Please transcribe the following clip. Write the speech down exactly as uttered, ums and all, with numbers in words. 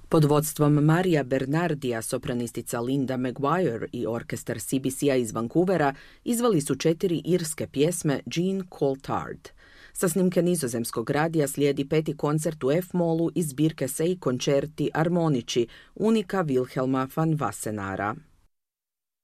Pod vodstvom Marija Bernardija, sopranistica Linda Maguire i orkestar C B C-a iz Vancouvera izveli su četiri irske pjesme Jean Coulthard. Sa snimke nizozemskog radija slijedi peti koncert u F-molu iz zbirke Sei concerti armonici Unika Wilhelma van Wassenara.